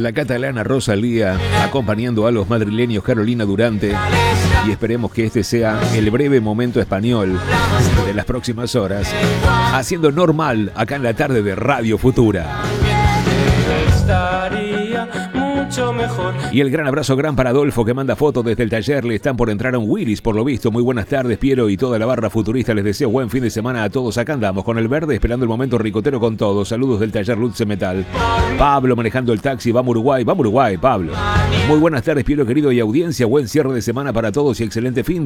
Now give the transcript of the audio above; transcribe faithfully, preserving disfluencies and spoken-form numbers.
la catalana Rosalía, acompañando a los madrileños Carolina Durante. Y esperemos que este sea el breve momento español de las próximas horas, haciendo normal acá en la tarde de Radio Futura. Mejor. Y el gran abrazo gran para Adolfo, que manda fotos desde el taller. Le están por entrar a un Willis, por lo visto. Muy buenas tardes, Piero y toda la barra futurista. Les deseo buen fin de semana a todos. Acá andamos con el verde, esperando el momento ricotero con todos. Saludos del taller Lutze Metal. Pablo manejando el taxi. Vamos Uruguay, vamos Uruguay, Pablo. Muy buenas tardes, Piero querido y audiencia. Buen cierre de semana para todos y excelente fin.